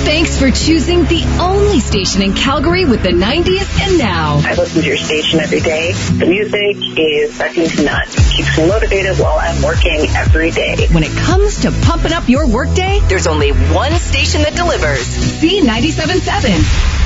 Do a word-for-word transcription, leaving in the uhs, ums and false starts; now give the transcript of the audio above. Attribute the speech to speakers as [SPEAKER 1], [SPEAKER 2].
[SPEAKER 1] Thanks for choosing the only station in Calgary with the nineties and now.
[SPEAKER 2] I listen to your station every day. The music is second to none. It keeps me motivated while I'm working every day.
[SPEAKER 1] When it comes to pumping up your workday, there's only one station that delivers. B ninety-seven point seven.